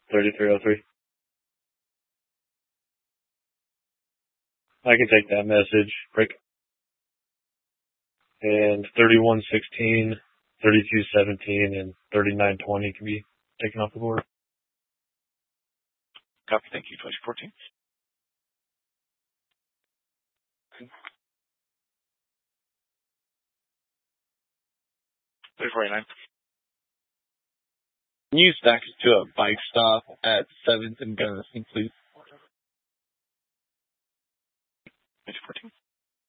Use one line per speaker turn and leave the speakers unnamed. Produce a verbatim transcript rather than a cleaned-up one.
thirty-three oh three. I can take that message. Break. And thirty-one sixteen, thirty-two seventeen, and thirty-nine twenty can be taken off the board.
Copy. Thank you. twenty fourteen. thirty forty-nine. Can you stack us to a bike stop at seventh and Gunnison, please? twenty fourteen.